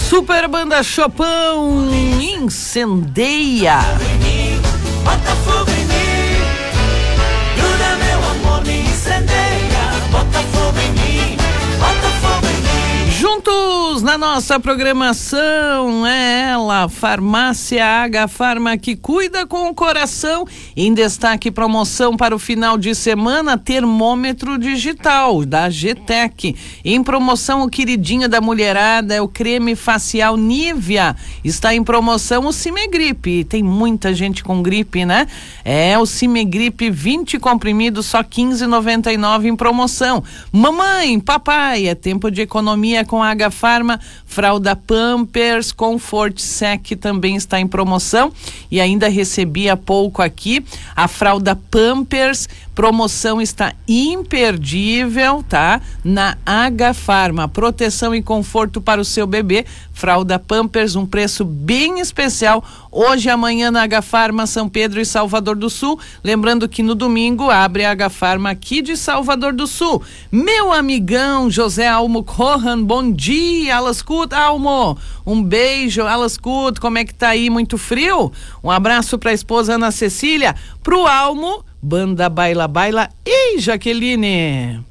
Super Banda Chopão incendeia. Bota fogo em mim, gruda meu amor, me incendeia. Bota fogo em mim, bota fogo em mim. Juntos na nossa programação é ela, Farmácia H Farma, que cuida com o coração. Em destaque, promoção para o final de semana, termômetro digital da GTEC. Em promoção, o queridinho da mulherada é o creme facial Nivea. Está em promoção o Cimegripe. Tem muita gente com gripe, né? É o Cimegripe 20 comprimidos, só R$15,99 em promoção. Mamãe, papai, é tempo de economia com a H Farma. Fralda Pampers Comfort Sec também está em promoção. E ainda recebi há pouco aqui a fralda Pampers, promoção está imperdível, tá? Na H Farma, proteção e conforto para o seu bebê. Fralda Pampers, um preço bem especial. Hoje e amanhã na H Farma, São Pedro e Salvador do Sul. Lembrando que no domingo abre a H Farma aqui de Salvador do Sul. Meu amigão José Almo Corran, bom dia, Alascut, Almo. Um beijo, Alascut, como é que tá aí? Muito frio? Um abraço para a esposa Ana Cecília, pro Almo, Banda Baila Baila e Jaqueline.